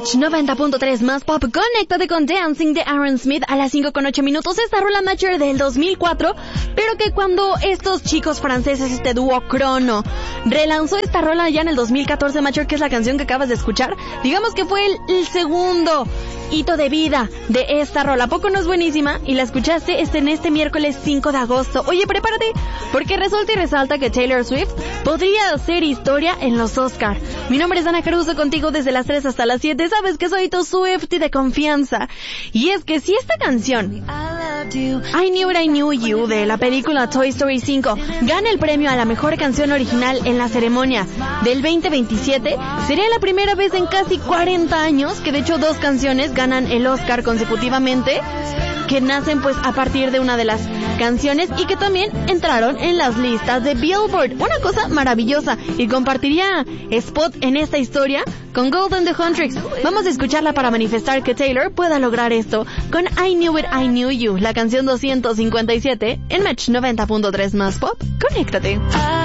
Match 90.3 más pop. Conéctate con Dancing de Aaron Smith a las 5:08. Esta rola Matcher del 2004, pero que cuando estos chicos franceses, este dúo Chrono, relanzó esta rola ya en el 2014, Matcher, que es la canción que acabas de escuchar, digamos que fue el segundo hito de vida de esta rola. ¿A poco no es buenísima? Y la escuchaste en este miércoles 5 de agosto. Oye, prepárate, porque resulta y resalta que Taylor Swift podría hacer historia en los Oscar. Mi nombre es Ana Caruso, contigo desde las 3 hasta las 7. Sabes que soy tu Swiftie de confianza. Y es que si esta canción, I Knew You, de la película Toy Story 5, gana el premio a la mejor canción original en la ceremonia del 2027, sería la primera vez en casi 40 años que de hecho dos canciones ganan el Oscar consecutivamente, que nacen pues a partir de una de las canciones y que también entraron en las listas de Billboard. Una cosa maravillosa, y compartiría spot en esta historia con Golden the Huntrix. Vamos a escucharla para manifestar que Taylor pueda lograr esto con I Knew You, la canción 257 en Match 90.3 más pop. Conéctate.